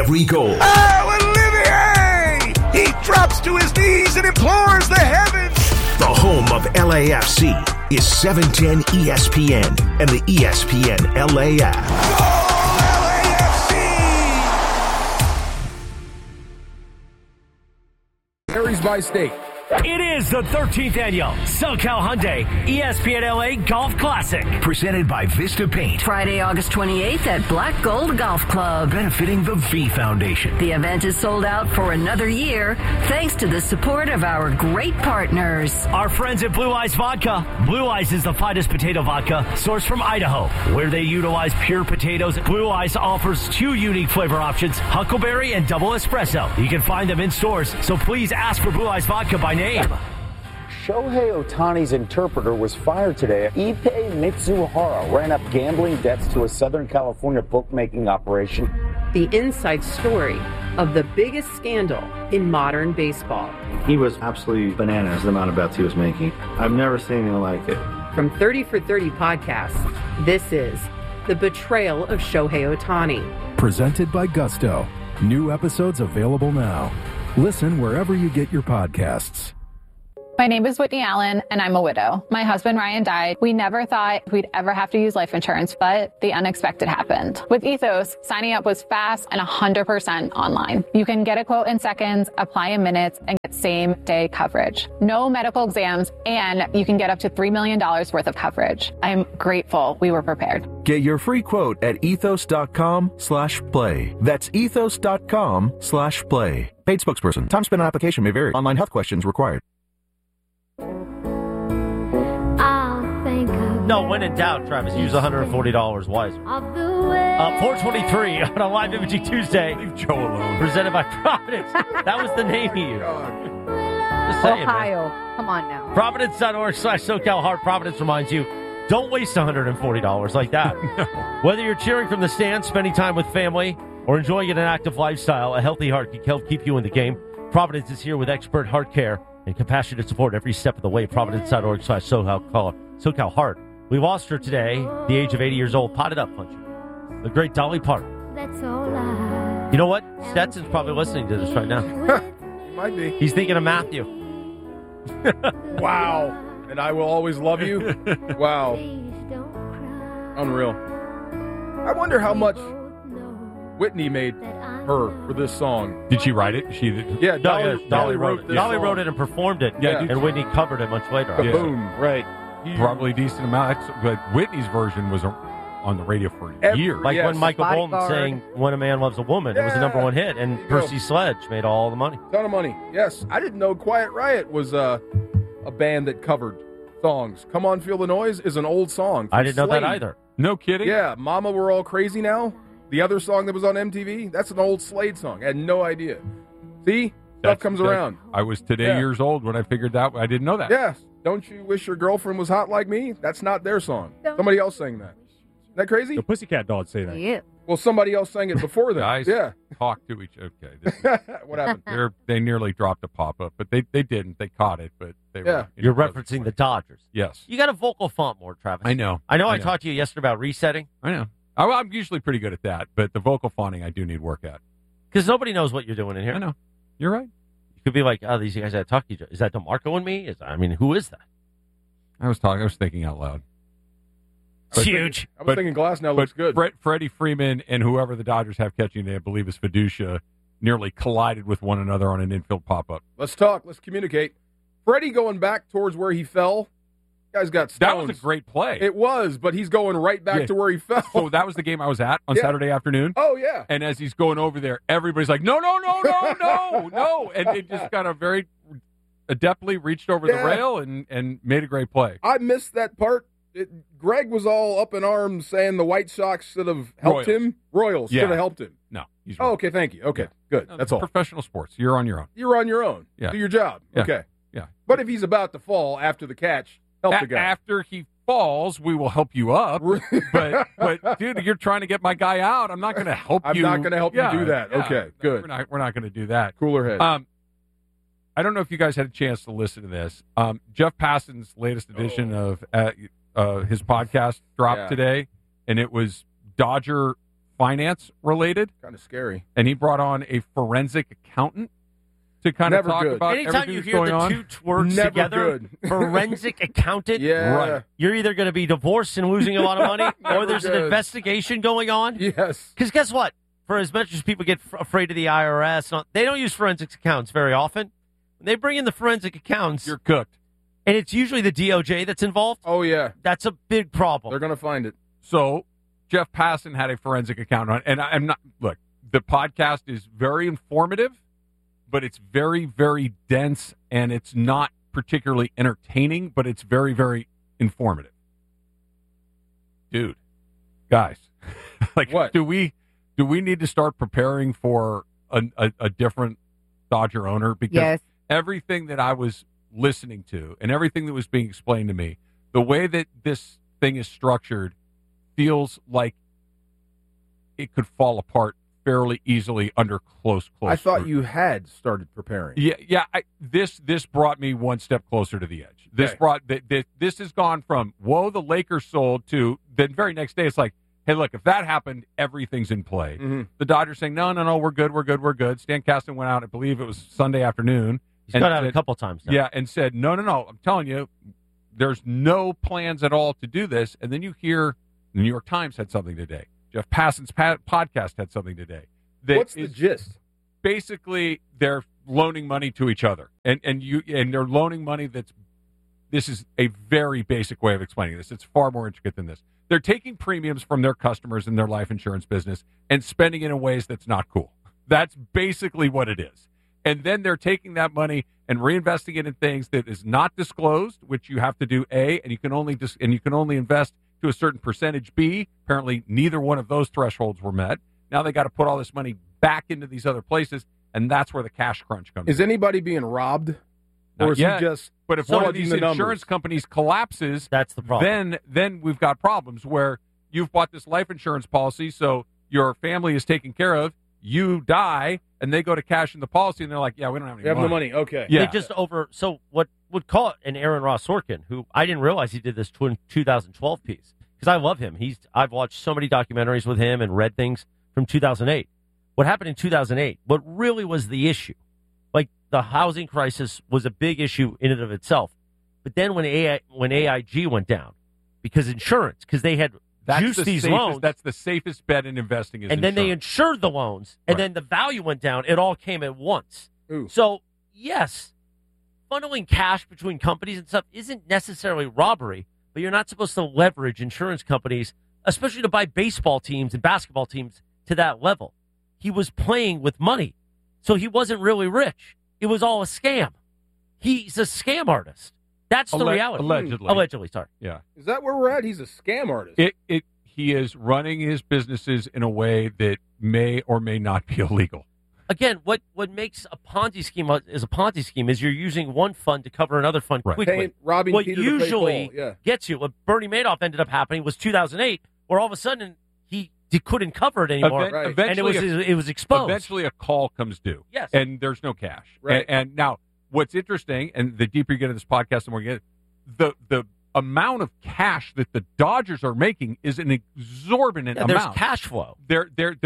every goal. Oh, Olivier! He drops to his knees and implores the heavens. The home of LAFC is 710 ESPN and the ESPN LA app. Go LAFC! Aries by State. It is the 13th annual SoCal Hyundai ESPN LA Golf Classic. Presented by Vista Paint. Friday, August 28th at Black Gold Golf Club. Benefiting the V Foundation. The event is sold out for another year thanks to the support of our great partners. Our friends at Blue Eyes Vodka. Blue Eyes is the finest potato vodka sourced from Idaho. Where they utilize pure potatoes, Blue Eyes offers 2 unique flavor options, Huckleberry and Double Espresso. You can find them in stores, so please ask for Blue Eyes Vodka by name. Shohei Ohtani's interpreter was fired today. Ippei Mitsuhara ran up gambling debts to a Southern California bookmaking operation. The inside story of the biggest scandal in modern baseball. He was absolutely bananas, the amount of bets he was making. I've never seen anything like it. From 30 for 30 podcasts, this is The Betrayal of Shohei Ohtani. Presented by Gusto. New episodes available now. Listen wherever you get your podcasts. My name is Whitney Allen, and I'm a widow. My husband, Ryan, died. We never thought we'd ever have to use life insurance, but the unexpected happened. With Ethos, signing up was fast and 100% online. You can get a quote in seconds, apply in minutes, and get same-day coverage. No medical exams, and you can get up to $3 million worth of coverage. I'm grateful we were prepared. Get your free quote at ethos.com/play. That's ethos.com/play. Paid spokesperson. Time spent on application may vary. Online health questions required. No, when in doubt, Travis, use $140 wiser. 423 on a live imaging Tuesday. Leave Joe alone. Presented by Providence. That was the name he used. Just saying, Ohio. Man. Come on now. Providence.org/SoCal Heart. Providence reminds you, don't waste $140 like that. No. Whether you're cheering from the stands, spending time with family, or enjoying an active lifestyle, a healthy heart can help keep you in the game. Providence is here with expert heart care and compassionate support every step of the way. Providence.org/SoCal Heart. We lost her today, the age of 80 years old, potted up puncher. The great Dolly Parton. You know what? Stetson's probably listening to this right now. He might be. He's thinking of Matthew. Wow. And I will always love you. Wow. Unreal. I wonder how much Whitney made her for this song. Did she write it? Yeah, Dolly wrote this Dolly song. wrote it and performed it. Yeah. And Whitney covered it much later. Boom. Right. Probably a decent amount. But Whitney's version was on the radio for years. Like when Michael Bolton sang When a Man Loves a Woman. It was the number 1 hit, and Percy Sledge made all the money. Ton of money. Yes. I didn't know Quiet Riot was a band that covered songs. Come On Feel the Noise is an old song. I didn't know Slade. that either. No kidding? Yeah. Mama, We're All Crazy Now. The other song that was on MTV, that's an old Slade song. I had no idea. See? Stuff comes around. I was today years old when I figured that. I didn't know that. Yeah. Don't you wish your girlfriend was hot like me? That's not their song. Somebody else sang that. Isn't that crazy? The Pussycat Dolls say that. Yeah. Well, somebody else sang it before that. Guys, talk to each other. Okay. What happened? They nearly dropped a pop-up, but they didn't. They caught it, but they were. You're referencing the Dodgers. Yes. You got to vocal font more, Travis. I know. I talked to you yesterday about resetting. I know. I'm usually pretty good at that, but the vocal fonting I do need work at. Because nobody knows what you're doing in here. I know. You're right. You could be like, oh, these guys that talk to each other. Is that DeMarco and me? Who is that? I was thinking out loud. It's huge. I was thinking Glass now looks good. Freddie Freeman and whoever the Dodgers have catching today, I believe is Fiducia, nearly collided with one another on an infield pop-up. Let's talk. Let's communicate. Freddie going back towards where he fell. Guy's got stones. That was a great play. It was, but he's going right back to where he fell. So that was the game I was at on Saturday afternoon. Oh, yeah. And as he's going over there, everybody's like, no. And it just kind of very adeptly reached over the rail and made a great play. I missed that part. Greg was all up in arms saying the White Sox should have helped him. Royals should have helped him. No, he's wrong. Oh, okay, thank you. Okay, good. No, that's all. Professional sports. You're on your own. You're on your own. Yeah. Do your job. Yeah. Okay. Yeah. But if he's about to fall after the catch, help the guy. After he falls, we will help you up. but dude, you're trying to get my guy out. I'm not going to help you. I'm not going to help you do that. Yeah. Okay, good. We're not going to do that. Cooler head. I don't know if you guys had a chance to listen to this. Jeff Passan's latest edition of his podcast dropped today, and it was Dodger finance related. Kind of scary. And he brought on a forensic accountant to kind of talk about Anytime you everything hear that's going the on. two words Never together, good. forensic accountant, Yeah. Right. you're either going to be divorced and losing a lot of money, or there's an good. investigation going on. Yes. Because guess what? For as much as people get afraid of the IRS, they don't use forensic accounts very often. When they bring in the forensic accounts, You're cooked. and it's usually the DOJ that's involved, Oh, yeah. that's a big problem. They're going to find it. So Jeff Passan had a forensic accountant on, and I'm not, look, the podcast is very informative, but it's very, very dense, and it's not particularly entertaining, but it's very, very informative. Dude, guys, like, What? do we need to start preparing for a different Dodger owner? Because Yes. everything that I was listening to and everything that was being explained to me, the way that this thing is structured feels like it could fall apart fairly easily under close I thought scrutiny. you had started preparing. Yeah. This brought me one step closer to the edge. This Okay. this has gone from whoa, the Lakers sold to the very next day. It's like, hey, look, if that happened, everything's in play. Mm-hmm. The Dodgers saying no, we're good. Stan Kasten went out, I believe it was Sunday afternoon. He's got out a couple times now. Yeah, and said no. I'm telling you, there's no plans at all to do this. And then you hear the New York Times had something today. Jeff Passan's podcast had something today. What's the gist? Basically, they're loaning money to each other, and they're loaning money this is a very basic way of explaining this. It's far more intricate than this. They're taking premiums from their customers in their life insurance business and spending it in ways that's not cool. That's basically what it is. And then they're taking that money and reinvesting it in things that is not disclosed, which you have to do A, and you can only invest to a certain percentage B. Apparently, neither one of those thresholds were met. Now they got to put all this money back into these other places, and that's where the cash crunch comes in. Is anybody being robbed? Not Or is yet. he just But if one of fudging these the insurance numbers? companies collapses, that's the problem. Then we've got problems where you've bought this life insurance policy, so your family is taken care of. You die, and they go to cash in the policy, and they're like, "Yeah, we don't have any We have money." no money. Okay. Yeah. They just so what would call it an Aaron Ross Sorkin, who I didn't realize he did this 2012 piece, because I love him. I've watched so many documentaries with him and read things from 2008. What happened in 2008? What really was the issue? Like, the housing crisis was a big issue in and of itself. But then when AIG went down, because they had juiced these loans. That's the safest bet in investing is and then they insurance. insured the loans, and then the value went down. It all came at once. Ooh. So, yes, funneling cash between companies and stuff isn't necessarily robbery, but you're not supposed to leverage insurance companies, especially to buy baseball teams and basketball teams to that level. He was playing with money, so he wasn't really rich. It was all a scam. He's a scam artist. That's the reality. Allegedly, sorry. Yeah. Is that where we're at? He's a scam artist. He is running his businesses in a way that may or may not be illegal. Again, what makes a Ponzi scheme is a Ponzi scheme is you're using one fund to cover another fund quickly. Robbing what Peter to pay usually Paul, yeah. gets you, what Bernie Madoff ended up happening was 2008, where all of a sudden he couldn't cover it anymore, and it was exposed. Eventually, a call comes due. Yes. And there's no cash. Right. And now, what's interesting, and the deeper you get into this podcast, the more you get the amount of cash that the Dodgers are making is an exorbitant amount. There's cash flow. They're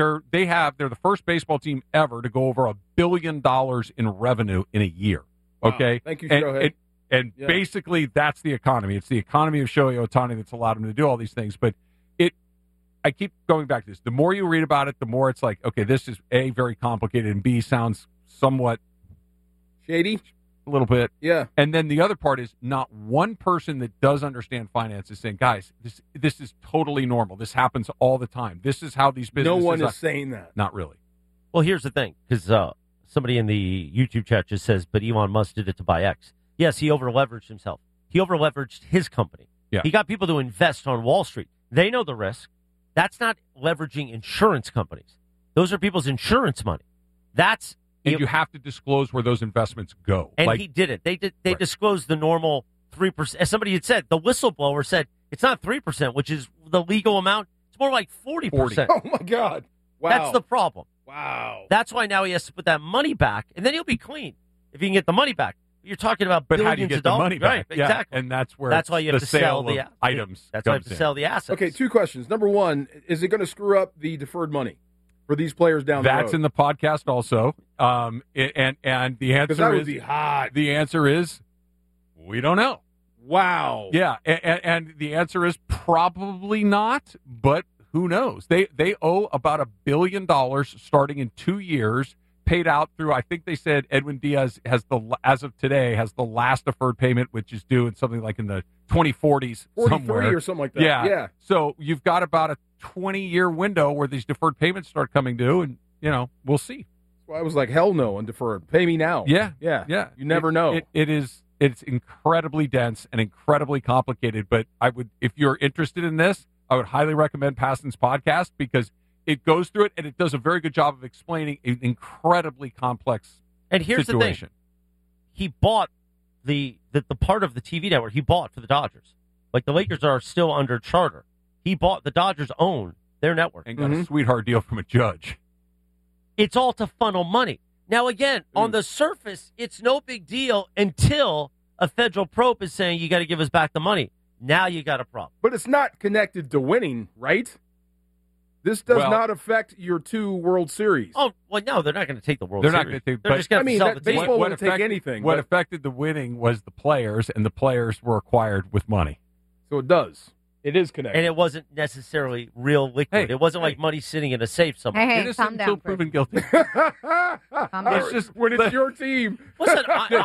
the first baseball team ever to go over $1 billion in revenue in a year. Okay, Thank you, and, Shohei. and Yeah. basically that's the economy. It's the economy of Shohei Ohtani that's allowed him to do all these things. But I keep going back to this. The more you read about it, the more it's like, okay, this is A, very complicated, and B, sounds somewhat shady. A little bit. Yeah. And then the other part is not one person that does understand finance is saying, guys, this is totally normal. This happens all the time. This is how these businesses No one is saying that. Not really. Well, here's the thing, because somebody in the YouTube chat just says, but Elon Musk did it to buy X. Yes, he over-leveraged himself. He over-leveraged his company. Yeah. He got people to invest on Wall Street. They know the risk. That's not leveraging insurance companies. Those are people's insurance money. And you have to disclose where those investments go. And he did it. They disclosed the normal 3%. As somebody had said, the whistleblower said it's not 3%, which is the legal amount. It's more like 40%. Oh, my God. Wow. That's the problem. Wow. That's why now he has to put that money back, and then he'll be clean if he can get the money back. You're talking about But billions how do you get of the dollars. money back? Right, Yeah, exactly. and that's where why you have the to sell sale the of items That's why you have comes to in. sell the assets. Okay, 2 questions. Number 1, is it going to screw up the deferred money for these players down the road? That's in the podcast also. And the answer that would is be hot. The answer is we don't know. Wow. Yeah, and the answer is probably not, but who knows? They owe about $1 billion starting in 2 years, paid out through, I think they said Edwin Diaz has as of today, has the last deferred payment, which is due in something like in the 2040s 43 somewhere. or something like that. Yeah. So you've got about a 20-year window where these deferred payments start coming due, and, we'll see. Well, I was like, hell no on deferred. Pay me now. Yeah. You never know. It's incredibly dense and incredibly complicated, but if you're interested in this, I would highly recommend Paston's podcast because it goes through it and it does a very good job of explaining an incredibly complex And here's situation. the thing. He bought the part of the TV network he bought for the Dodgers. Like the Lakers are still under charter. He bought the Dodgers own their network. And got a sweetheart deal from a judge. It's all to funnel money. Now, again, on the surface, it's no big deal until a federal probe is saying you got to give us back the money. Now you got a problem. But it's not connected to winning, right? This does not affect your 2 World Series. Oh, well, no, they're not going to take the World They're Series. not going to take. They're just going to sell the team. baseball won't take anything. What affected the winning was the players, and the players were acquired with money. So it does. It is connected. And it wasn't necessarily real liquid. It wasn't like money sitting in a safe somewhere. Hey, Innocent calm down. until proven guilty. Calm down. It's just when it's your team. Listen,